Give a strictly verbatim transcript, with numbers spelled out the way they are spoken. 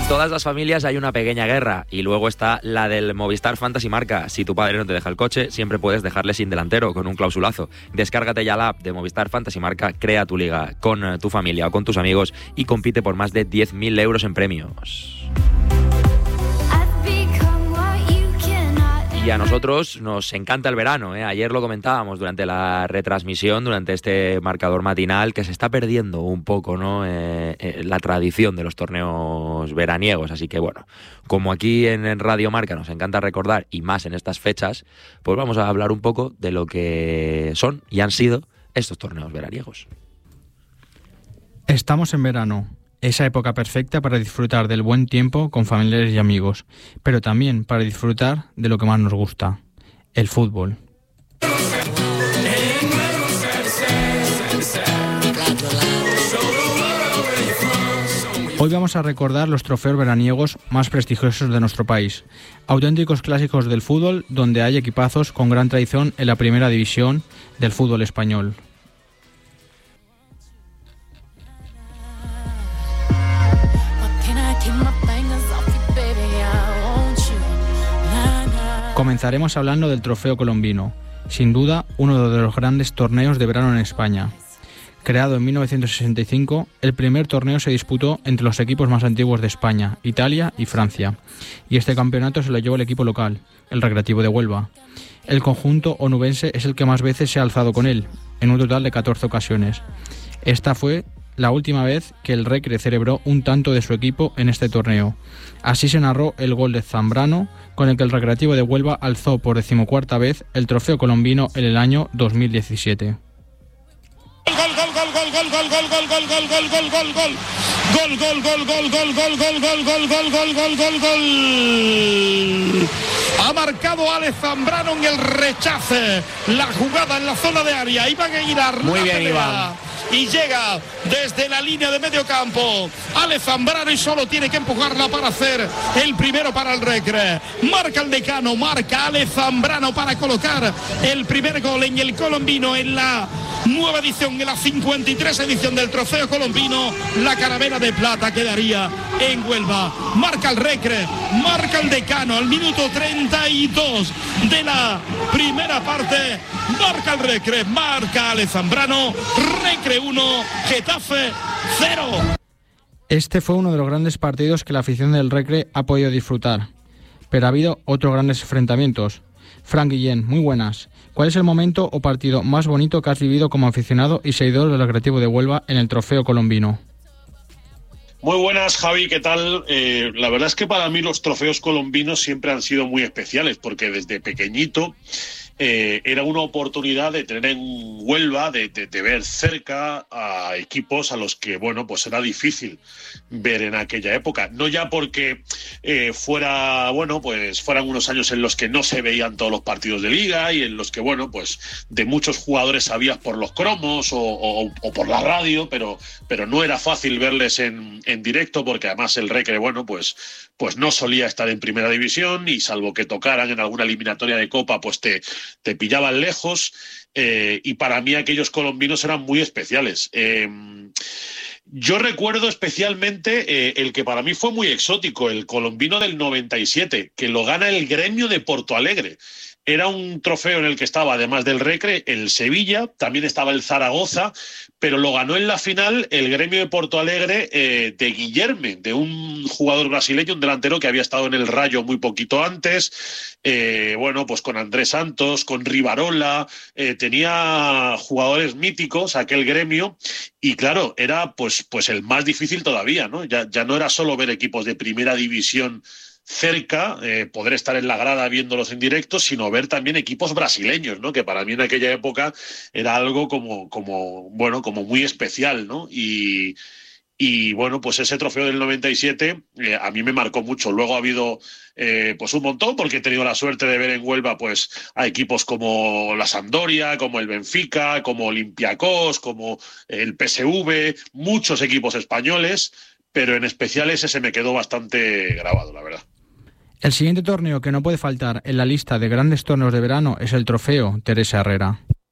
todas las familias hay una pequeña guerra y luego está la del Movistar Fantasy Marca. Si tu padre no te deja el coche, siempre puedes dejarle sin delantero con un clausulazo. Descárgate ya la app de Movistar Fantasy Marca, crea tu liga con tu familia o con tus amigos y compite por más de diez mil euros en premios. Y a nosotros nos encanta el verano, ¿eh? Ayer lo comentábamos durante la retransmisión, durante este marcador matinal, que se está perdiendo un poco, ¿no? Eh, eh, la tradición de los torneos veraniegos. Así que bueno, como aquí en Radio Marca nos encanta recordar, y más en estas fechas, pues vamos a hablar un poco de lo que son y han sido estos torneos veraniegos. Estamos en verano. Esa época perfecta para disfrutar del buen tiempo con familiares y amigos, pero también para disfrutar de lo que más nos gusta, el fútbol. Hoy vamos a recordar los trofeos veraniegos más prestigiosos de nuestro país, auténticos clásicos del fútbol donde hay equipazos con gran tradición en la primera división del fútbol español. Comenzaremos hablando del Trofeo Colombino, sin duda uno de los grandes torneos de verano en España. Creado en mil novecientos sesenta y cinco, el primer torneo se disputó entre los equipos más antiguos de España, Italia y Francia, y este campeonato se lo llevó el equipo local, el Recreativo de Huelva. El conjunto onubense es el que más veces se ha alzado con él, en un total de catorce ocasiones. Esta fue la última vez que el Recre celebró un tanto de su equipo en este torneo. Así se narró el gol de Zambrano, con el que el Recreativo de Huelva alzó por decimocuarta vez el Trofeo Colombino en el año dos mil diecisiete. Gol, gol, gol, gol, gol, gol, gol, gol, gol, gol, gol, gol, gol, gol. Gol, gol, gol, gol, gol, gol, gol, gol, gol, gol, gol, gol, gol, gol. Ha marcado Ale Zambrano en el rechace. La jugada en la zona de área. Iván Aguilar. Muy bien, Iván. Y llega desde la línea de medio campo Ale Zambrano y solo tiene que empujarla para hacer el primero para el Recre. Marca el decano, marca Ale Zambrano para colocar el primer gol en el Colombino en la nueva edición, en la cincuenta y tres edición del Trofeo Colombino. La caravera de plata quedaría en Huelva. Marca el Recre, marca el decano al minuto treinta y dos de la primera parte. Marca el Recre, marca Ale Zambrano. Recre uno, Getafe cero. Este fue uno de los grandes partidos que la afición del Recre ha podido disfrutar, pero ha habido otros grandes enfrentamientos. Fran Guillén, muy buenas. ¿Cuál es el momento o partido más bonito que has vivido como aficionado y seguidor del Recreativo de Huelva en el Trofeo Colombino? Muy buenas, Javi, ¿qué tal? Eh, la verdad es que para mí los trofeos colombinos siempre han sido muy especiales, porque desde pequeñito eh, era una oportunidad de tener en Huelva, de, de, de ver cerca a equipos a los que, bueno, pues era difícil ver en aquella época. No ya porque eh, fuera, bueno, pues fueran unos años en los que no se veían todos los partidos de liga y en los que, bueno, pues de muchos jugadores sabías por los cromos o, o, o por la radio, pero, pero no era fácil verles en, en directo, porque además el Recre, bueno, pues, pues no solía estar en primera división y salvo que tocaran en alguna eliminatoria de Copa, pues te, te pillaban lejos. Eh, y para mí aquellos colombinos eran muy especiales. Eh, yo recuerdo especialmente eh, el que para mí fue muy exótico, el colombino del noventa y siete, que lo gana el Gremio de Porto Alegre. Era un trofeo en el que estaba, además del Recre, el Sevilla, también estaba el Zaragoza, pero lo ganó en la final el Gremio de Porto Alegre eh, de Guilherme, de un jugador brasileño, un delantero que había estado en el Rayo muy poquito antes, eh, bueno, pues con Andrés Santos, con Rivarola, eh, tenía jugadores míticos aquel Gremio, y claro, era pues, pues el más difícil todavía, ¿no? Ya, ya no era solo ver equipos de primera división cerca, eh, poder estar en la grada viéndolos en directo, sino ver también equipos brasileños, ¿no? Que para mí en aquella época era algo como, como bueno, como muy especial, ¿no? Y, y bueno, pues ese trofeo del noventa y siete eh, a mí me marcó mucho. Luego ha habido eh, pues un montón, porque he tenido la suerte de ver en Huelva pues a equipos como la Sampdoria, como el Benfica, como Olympiacos, como el P S V, muchos equipos españoles, pero en especial ese se me quedó bastante grabado, la verdad. El siguiente torneo que no puede faltar en la lista de grandes torneos de verano es el Trofeo Teresa Herrera.